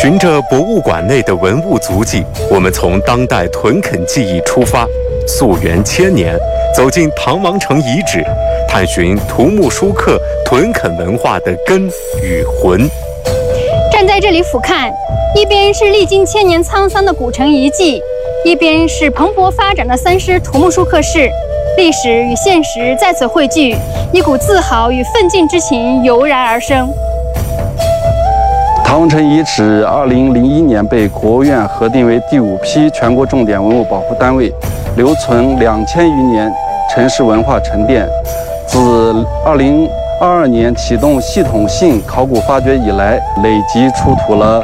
循着博物馆内的文物足迹，我们从当代屯垦技艺出发，溯源1000年，走进唐王城遗址，探寻土木书刻屯垦文化的根与魂。 站在这里俯瞰，一边是历经1000年沧桑的古城遗迹，一边是蓬勃发展的3师土木书刻室，历史与现实在此汇聚，一股自豪与奋进之情油然而生。 唐王城遗址2001年被国务院核定为第5批全国重点文物保护单位，留存2000余年城市文化沉淀。自2022年启动系统性考古发掘以来，累计出土了